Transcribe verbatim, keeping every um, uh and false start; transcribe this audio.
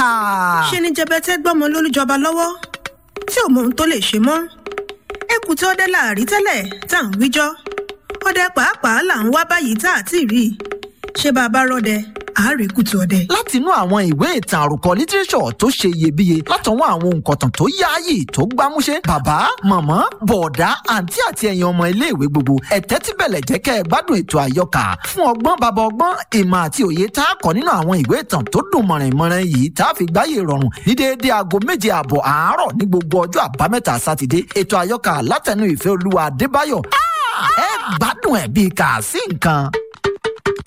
ṣe ni jẹbẹtẹ gbọ́mọ lólújọba lọ́wọ́ tí ò mọ ohun tó lè ṣe mọ́. ẹkù tí ọdẹ láàrí tẹ́lẹ̀ tá à ń wíjọ́ ọdẹ pàápàá là ń wá báyìí tá à ti rí i. ṣé bàbá rọdẹ àárẹ̀ kùtù ọdẹ. látinú àwọn ìwé ìtàn àròkọ lítírẹ́sọ̀ tó ṣe iyebíye látọwọ́ àwọn òǹkọ̀tàn tó yáàyè tó gbámúṣé bàbá màmá bọ̀ọ̀dá àǹtí àti ẹ̀yin ọmọ iléèwé gbogbo ẹ̀tẹ́ tí bẹ̀lẹ̀ jẹ́ kẹ́ ẹ gbádùn ètò àyọkà fún ọgbọ́n bàbá ọgbọ́n ìmọ̀ àti òye tá a kọ́ nínú àwọn ìwé ìtàn tó dùn mọ̀rìnmọ̀rìn yìí tá a fi gbáyé rọrùn ní déédéé aago méje ààbọ̀ àárọ̀ ní gbogbo ọjọ́ àbámẹ́ta sátidé ètò àyọkà látẹnu ìfẹ́ olúwa adébáyọ̀ ẹ gbádùn ẹ̀ bíi kà sí nǹkan.